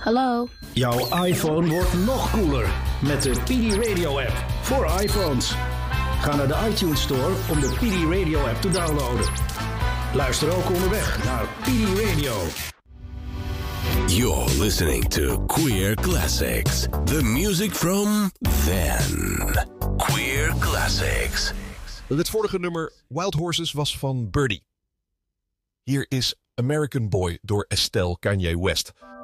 Hallo? Jouw iPhone wordt nog cooler met de PD Radio app voor iPhones. Ga naar de iTunes Store om de PD Radio app te downloaden. Luister ook onderweg naar PD Radio. You're listening to Queer Classics. The music from then. Queer Classics. Het vorige nummer Wild Horses was van Birdie. Hier is American Boy door Estelle Kanye West.